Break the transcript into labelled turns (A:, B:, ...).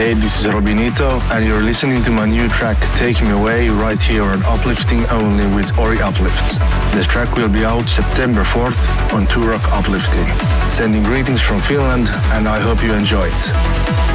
A: Hey, this is Robinito, and you're listening to my new track, Take Me Away, right here on Uplifting Only with Ori Uplift. The track will be out September 4th on Turok Uplifting. Sending greetings from Finland, and I hope you enjoy it.